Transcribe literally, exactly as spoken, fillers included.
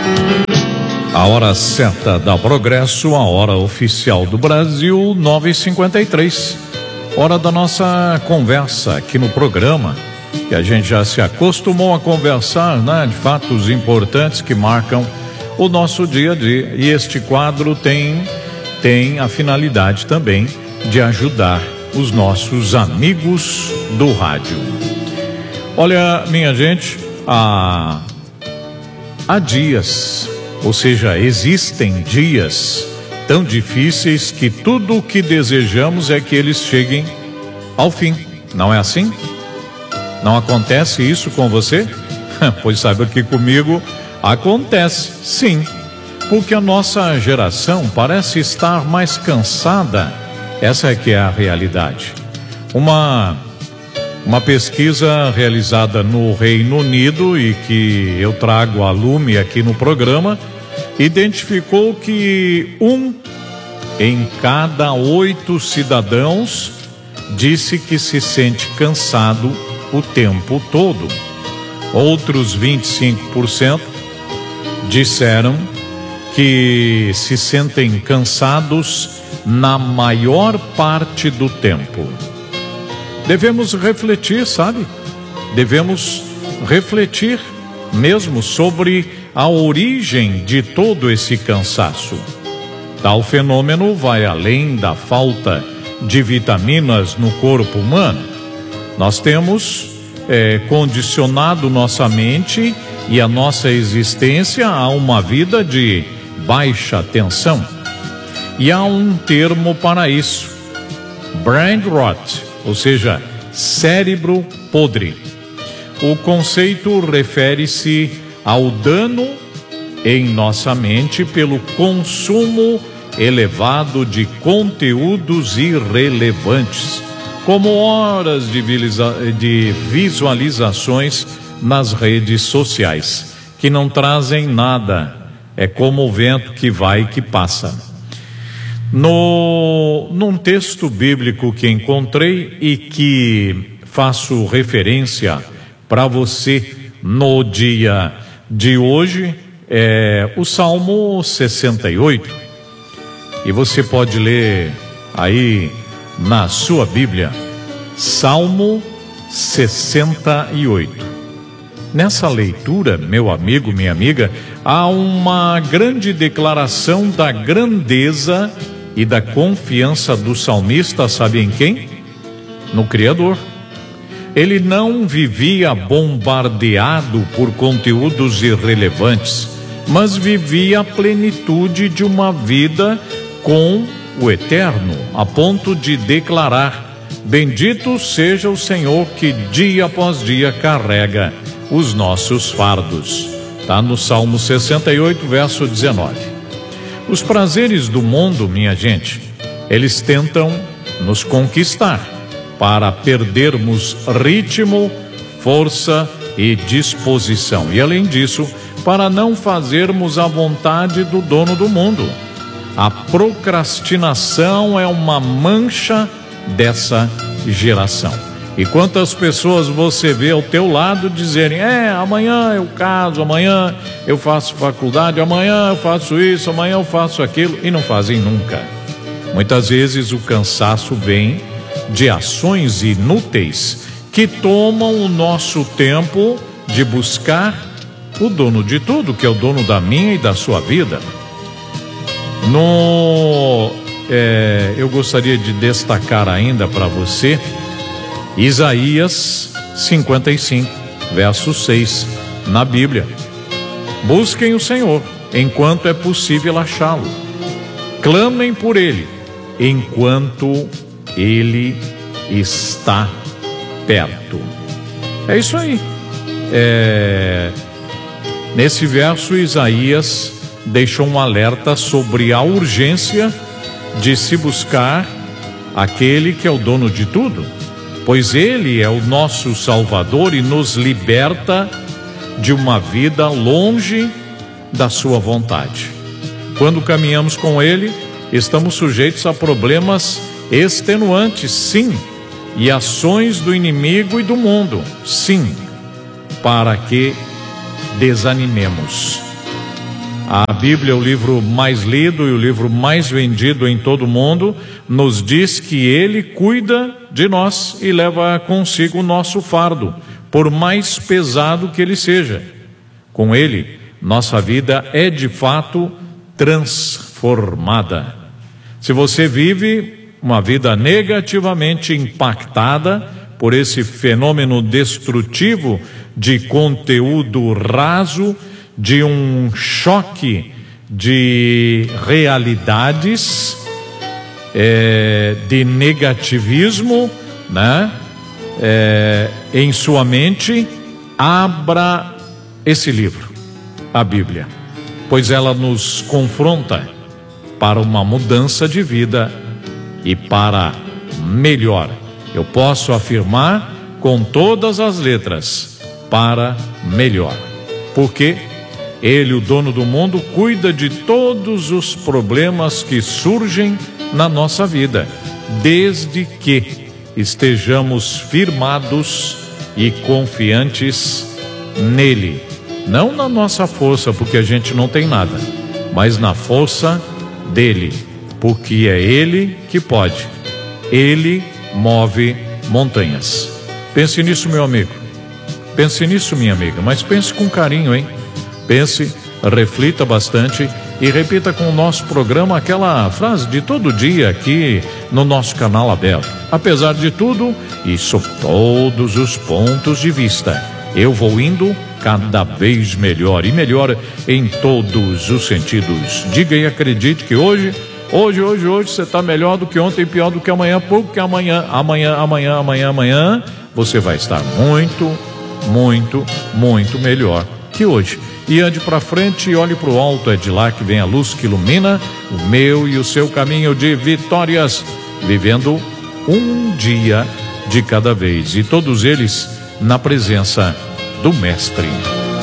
A hora certa da Progresso, a hora oficial do Brasil, nove e cinquenta e três. Hora da nossa conversa aqui no programa, que a gente já se acostumou a conversar, né, de fatos importantes que marcam o nosso dia a dia. E este quadro tem, tem a finalidade também de ajudar os nossos amigos do rádio. Olha, minha gente, há, há dias, ou seja, existem dias tão difíceis que tudo o que desejamos é que eles cheguem ao fim. Não é assim? Não acontece isso com você? Pois saiba que comigo acontece, sim. Porque a nossa geração parece estar mais cansada. Essa é que é a realidade. Uma, uma pesquisa realizada no Reino Unido e que eu trago a lume aqui no programa, identificou que um em cada oito cidadãos disse que se sente cansado o tempo todo. Outros vinte e cinco por cento disseram que se sentem cansados na maior parte do tempo. Devemos refletir, sabe? Devemos refletir mesmo sobre a origem de todo esse cansaço. Tal fenômeno vai além da falta de vitaminas no corpo humano. Nós temos é, condicionado nossa mente e a nossa existência a uma vida de baixa tensão. E há um termo para isso: brain rot, ou seja, cérebro podre. O conceito refere-se ao dano em nossa mente pelo consumo elevado de conteúdos irrelevantes, como horas de, de visualizações nas redes sociais, que não trazem nada, é como o vento que vai e que passa. No, num texto bíblico que encontrei e que faço referência para você no dia de hoje, é o Salmo sessenta e oito, e você pode ler aí na sua Bíblia, Salmo sessenta e oito. Nessa leitura, meu amigo, minha amiga, há uma grande declaração da grandeza e da confiança do salmista, sabe em quem? No Criador. Ele não vivia bombardeado por conteúdos irrelevantes, mas vivia a plenitude de uma vida com o Eterno, a ponto de declarar: bendito seja o Senhor que dia após dia carrega os nossos fardos. Está no Salmo sessenta e oito, verso dezenove. Os prazeres do mundo, minha gente, eles tentam nos conquistar para perdermos ritmo, força e disposição. E além disso, para não fazermos a vontade do dono do mundo. A procrastinação é uma mancha dessa geração. E quantas pessoas você vê ao teu lado dizerem: é, amanhã eu caso, amanhã eu faço faculdade, amanhã eu faço isso, amanhã eu faço aquilo, e não fazem nunca. Muitas vezes o cansaço vem de ações inúteis que tomam o nosso tempo de buscar o dono de tudo, que é o dono da minha e da sua vida. No, é, eu gostaria de destacar ainda para você Isaías cinquenta e cinco, verso seis, na Bíblia. Busquem o Senhor enquanto é possível achá-lo. Clamem por Ele enquanto Ele está perto. É isso aí. É, nesse verso, Isaías deixou um alerta sobre a urgência de se buscar aquele que é o dono de tudo, pois Ele é o nosso Salvador e nos liberta de uma vida longe da sua vontade. Quando caminhamos com Ele, estamos sujeitos a problemas extenuantes, sim, e ações do inimigo e do mundo, sim, para que desanimemos. A Bíblia é o livro mais lido e o livro mais vendido em todo o mundo, nos diz que Ele cuida de nós e leva consigo o nosso fardo, por mais pesado que ele seja. Com Ele, nossa vida é de fato transformada. Se você vive uma vida negativamente impactada por esse fenômeno destrutivo de conteúdo raso, de um choque de realidades, é, de negativismo, né? É, em sua mente, abra esse livro, a Bíblia, pois ela nos confronta para uma mudança de vida e para melhor. Eu posso afirmar com todas as letras, para melhor, porque Ele, o dono do mundo, cuida de todos os problemas que surgem na nossa vida, desde que estejamos firmados e confiantes nele, não na nossa força, porque a gente não tem nada, mas na força dele, porque é ele que pode. Ele move montanhas. Pense nisso, meu amigo. Pense nisso, minha amiga, mas pense com carinho, hein? Pense, reflita bastante e repita com o nosso programa aquela frase de todo dia aqui no nosso canal aberto. Apesar de tudo e sob todos os pontos de vista, eu vou indo cada vez melhor e melhor em todos os sentidos. Diga e acredite que hoje, hoje, hoje, hoje você está melhor do que ontem e pior do que amanhã, porque amanhã, amanhã, amanhã, amanhã, amanhã você vai estar muito, muito, muito melhor que hoje. E ande para frente e olhe para o alto, é de lá que vem a luz que ilumina o meu e o seu caminho de vitórias, vivendo um dia de cada vez, e todos eles na presença do Mestre.